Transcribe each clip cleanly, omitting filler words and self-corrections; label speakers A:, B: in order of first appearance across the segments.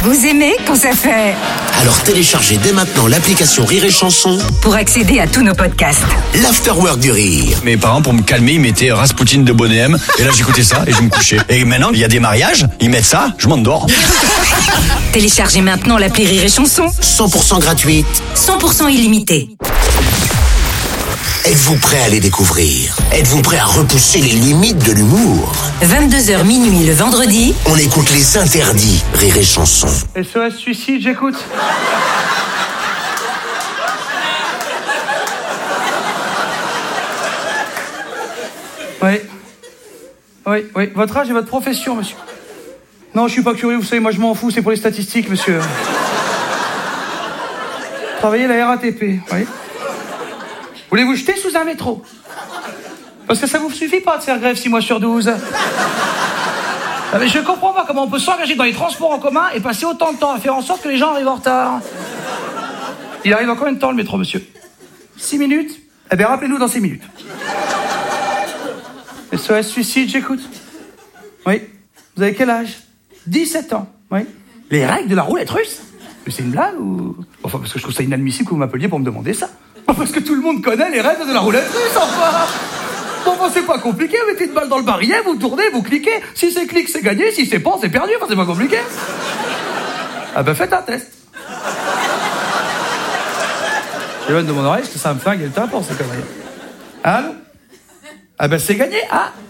A: Vous aimez quand ça fait...
B: Alors téléchargez dès maintenant l'application Rire et Chanson
A: pour accéder à tous nos podcasts.
B: l'Afterwork du Rire.
C: Mes parents, pour me calmer, ils mettaient Rasputin de Bonnet M. Et là, j'écoutais ça et je me couchais. Et maintenant, il y a des mariages, ils mettent ça, je m'endors.
A: Téléchargez maintenant l'appli Rire et Chanson.
B: 100% gratuite.
A: 100% illimité.
B: Êtes-vous prêt à les découvrir? Êtes-vous prêt à repousser les limites de l'humour?
A: 22h minuit le vendredi.
B: On écoute les interdits Rire et Chanson.
D: SOS suicide, j'écoute. Oui. Votre âge et votre profession, monsieur? Non, je suis pas curieux, vous savez, moi je m'en fous, c'est pour les statistiques, monsieur. Travaillez à la RATP, oui. Voulez-vous jeter sous un métro? Parce que ça vous suffit pas de faire grève 6 mois sur 12. Ah, mais je comprends pas comment on peut s'engager dans les transports en commun et passer autant de temps à faire en sorte que les gens arrivent en retard. Il arrive dans combien de temps, le métro, monsieur? 6 minutes? Eh bien, rappelez-nous dans 6 minutes. SOS suicide, j'écoute. Oui. Vous avez quel âge? 17 ans, oui. Les règles de la roulette russe? Mais c'est une blague ou... Enfin, parce que je trouve ça inadmissible que vous m'appeliez pour me demander ça. Parce que tout le monde connaît les règles de la roulette russe, enfin. Bon, c'est pas compliqué, vous mettez une balle dans le barillet, vous tournez, vous cliquez. Si c'est clic, c'est gagné, si c'est pas, c'est perdu, enfin, c'est pas compliqué. Ah ben, faites un test. Je vais de mon oreille, parce que ça me flingue le tympan, c'est conneries. Allô? Ah ben, c'est gagné,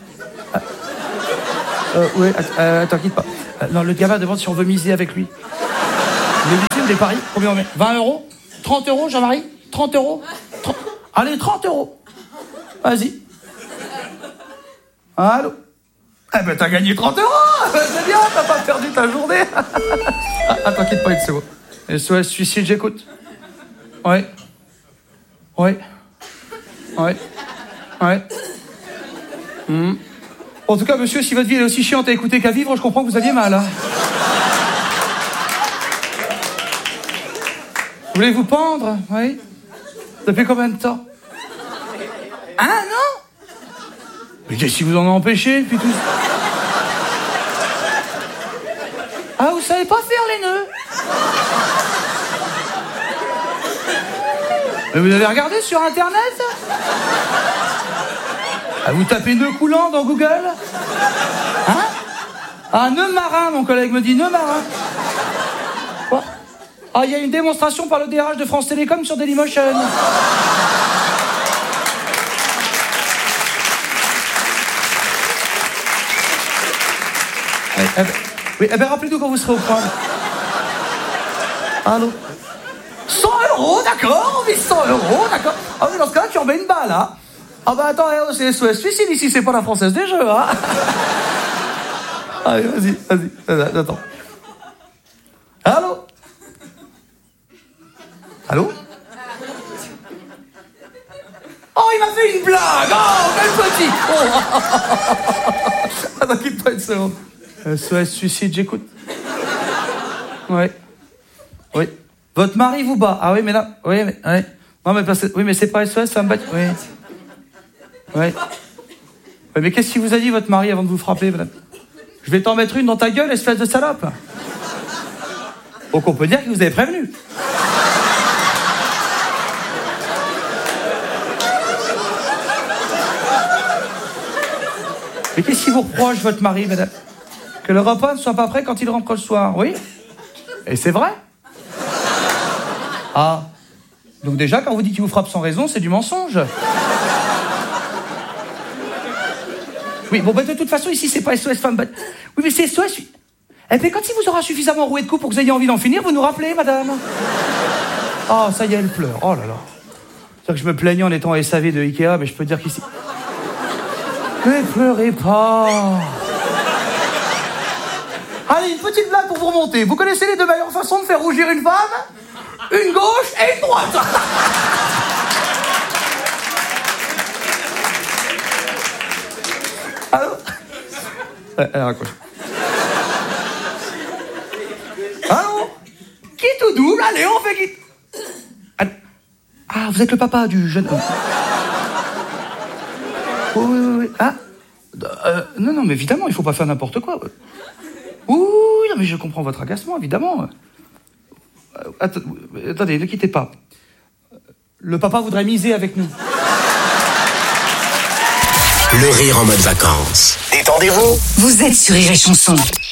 D: oui, attends, quitte pas. Non, le gamin demande si on veut miser avec lui. Les miser ou des paris? Combien on met? 20 €? 30 €, Jean-Marie? 30 €? 30... Allez, 30 €. Vas-y. Allô? Eh ben, t'as gagné 30 €. C'est bien, t'as pas perdu ta journée. Attends, quitte pas une seconde. SOS suicide, j'écoute. Ouais. En tout cas, monsieur, si votre vie est aussi chiante à écouter qu'à vivre, je comprends que vous aviez mal. Hein. Vous voulez vous pendre? Oui. Depuis combien de temps? Un an? Mais qu'est-ce qui vous en a empêché depuis tout... Ah, vous savez pas faire les nœuds? Mais vous avez regardé sur Internet? Ah, vous tapez nœud coulant dans Google? Hein? Ah, nœud marin, mon collègue me dit, nœud marin. Quoi? Ah, il y a une démonstration par le DRH de France Télécom sur Dailymotion. Oui, eh ben, rappelez-nous quand vous serez au point. Allô? 100 €, d'accord? Oui, 100 €, d'accord. Ah oui, dans ce cas-là, tu remets une balle, hein? Ah bah attends, c'est SOS suicide ici, c'est pas la Française des Jeux, hein? Allez, vas-y, attends. Allô? Allô? Oh, il m'a fait une blague! Oh, quel petit! Oh. Attends, quitte pas une seconde. SOS suicide, j'écoute. Oui. Votre mari vous bat. Ah oui, mais là... Oui. Non, mais oui, mais c'est pas SOS, ça me bat... Oui, mais qu'est-ce qu'il vous a dit, votre mari, avant de vous frapper, madame? Je vais t'en mettre une dans ta gueule, espèce de salope. Donc on peut dire qu'il vous avait prévenu. Mais qu'est-ce qu'il vous reproche, votre mari, madame? Que le repas ne soit pas prêt quand il rentre le soir, oui? Et c'est vrai? Ah. Donc déjà, quand vous dites qu'il vous frappe sans raison, c'est du mensonge. Oui, bon, bah, de toute façon, ici, c'est pas SOS femme. Oui, mais c'est SOS... Eh bien, quand il vous aura suffisamment roué de coups pour que vous ayez envie d'en finir, vous nous rappelez, madame. Oh, ça y est, elle pleure. Oh là là. C'est-à-dire que je me plaignais en étant SAV de Ikea, mais je peux dire qu'ici... Ne pleurez pas. Allez, une petite blague pour vous remonter. Vous connaissez les deux meilleures façons de faire rougir une femme? Une gauche et une droite. Allô? Elle raccroche. Allô? Qui tout double? Allez, on fait qui? Ah, vous êtes le papa du jeune homme. Oui. Ah? Non, mais évidemment, il faut pas faire n'importe quoi. Oui, non, mais je comprends votre agacement, évidemment. Attendez, ne quittez pas. Le papa voudrait miser avec nous.
B: Le rire en mode vacances. Détendez-vous.
A: Vous êtes sur Rire et Chanson.